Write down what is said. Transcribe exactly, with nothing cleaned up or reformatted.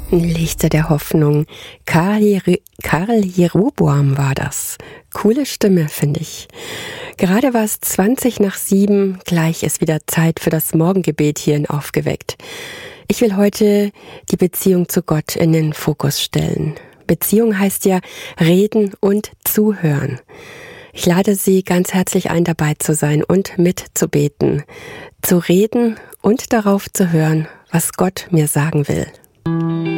Lichter der Hoffnung. Karl, Jer- Karl Jeroboam war das. Coole Stimme, finde ich. Gerade war es zwanzig nach sieben, gleich ist wieder Zeit für das Morgengebet hier in Aufgeweckt. Ich will heute die Beziehung zu Gott in den Fokus stellen. Beziehung heißt ja reden und zuhören. Ich lade Sie ganz herzlich ein, dabei zu sein und mitzubeten, zu reden und darauf zu hören, was Gott mir sagen will.